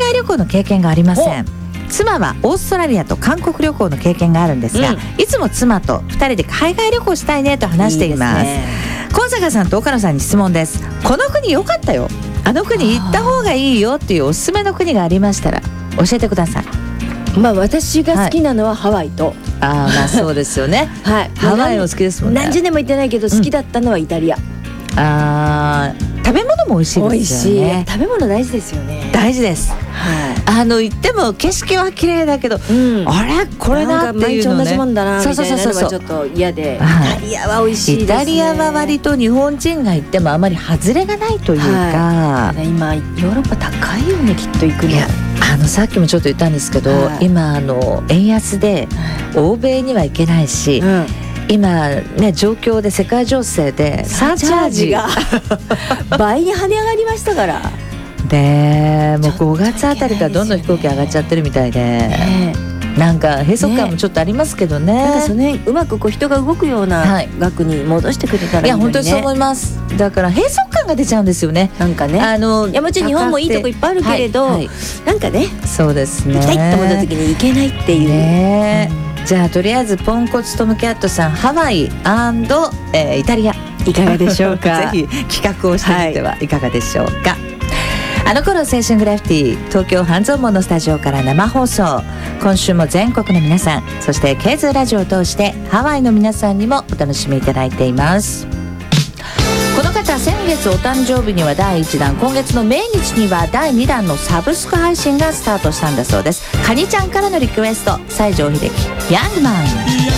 外旅行の経験がありません。妻はオーストラリアと韓国旅行の経験があるんですが、いつも妻と2人で海外旅行したいねと話しています。高坂さんと岡野さんに質問です。この国良かったよ、あの国行った方がいいよっていうおすすめの国がありましたら教えてください。 私が好きなのはハワイと、 そうですよねハワイも好きですもんね。 何十年も行ってないけど好きだったのはイタリア。 食べ物も美味しいですよね。 食べ物大事ですよね。 大事です。行っても景色は綺麗だけど、あれこれだっていうのね、 毎日同じもんだなみたいなのはちょっと嫌で、イタリアは美味しいですね。 イタリアは割と日本人が行ってもあまり外れがないというか、 今ヨーロッパ高いよね、きっと行くの。 いやさっきもちょっと言ったんですけど、今円安で欧米には行けないし、今ね状況で世界情勢でサーチャージが倍に跳ね上がりましたから。 でもう5月あたりからどんどん飛行機上がっちゃってるみたいで、なんか閉塞感もちょっとありますけどね。 なんかその辺うまく人が動くような額に戻してくれたらいいのにね。 いや本当にそう思います。だから閉塞感が出ちゃうんですよね。 なんかね、いやもちろん日本もいいとこいっぱいあるけれど、なんかね、 そうですね、 行きたいって思った時に行けないっていうね。 じゃあとりあえずポンコツトムキャットさんハワイ&イタリアいかがでしょうか。 ぜひ企画をしてみてはいかがでしょうか。あの頃青春グラフィティ、東京半蔵門のスタジオから生放送。今週も全国の皆さん、そしてケーズラジオを通してハワイの皆さんにもお楽しみいただいています。この方、先月お誕生日には第1弾、今月の命日には第2弾のサブスク配信がスタートしたんだそうです。カニちゃんからのリクエスト、西城秀樹ヤングマン。